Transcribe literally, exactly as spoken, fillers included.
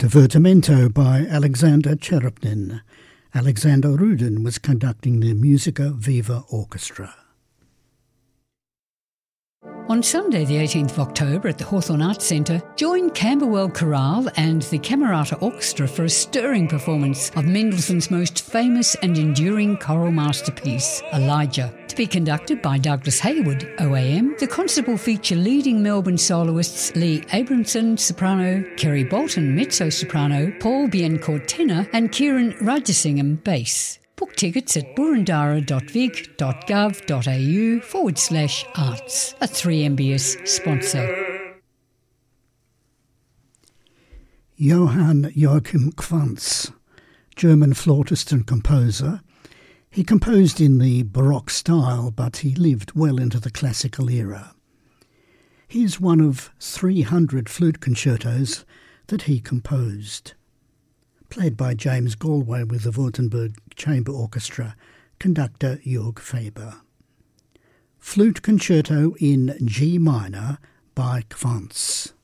Divertimento by Alexander Cherepnin. Alexander Rudin was conducting the Musica Viva Orchestra. On Sunday the eighteenth of October at the Hawthorne Arts Centre, join Camberwell Chorale and the Camerata Orchestra for a stirring performance of Mendelssohn's most famous and enduring choral masterpiece, Elijah. To be conducted by Douglas Hayward, O A M, the concert will feature leading Melbourne soloists Lee Abramson, soprano, Kerry Bolton, mezzo-soprano, Paul Biencourt, tenor, and Kieran Rajasingham, bass. Book tickets at burundara.vic.gov.au forward slash arts, a three M B S sponsor. Johann Joachim Quantz, German flautist and composer. He composed in the Baroque style, but he lived well into the classical era. He is one of three hundred flute concertos that he composed. Played by James Galway with the Württemberg Chamber Orchestra, conductor Jörg Faber. Flute Concerto in G minor by Quantz.